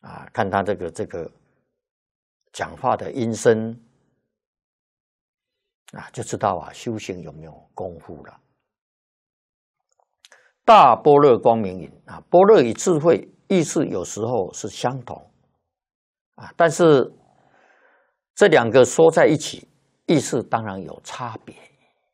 啊，看他这个讲话的音声啊，就知道啊修行有没有功夫了。大般若光明云啊，般若与智慧意思有时候是相同啊，但是这两个说在一起，意思当然有差别。